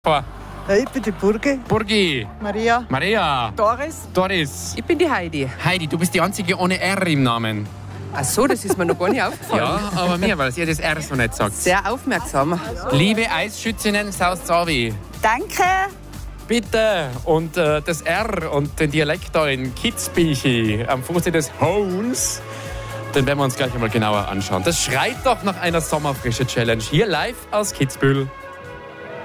Ja, ich bin die Burgi. Burgi. Maria. Maria. Doris. Doris. Ich bin die Heidi. Heidi, du bist die einzige ohne R im Namen. Ach so, das ist mir noch gar nicht aufgefallen. Ja, aber mir, weil ihr das R so nicht sagt. Sehr aufmerksam. Liebe Eisschützinnen, saust Savi. Danke. Bitte. Und das R und den Dialekt da in Kitzbühel am Fuße des Hohns, den werden wir uns gleich einmal genauer anschauen. Das schreit doch nach einer Sommerfrische-Challenge hier live aus Kitzbühel.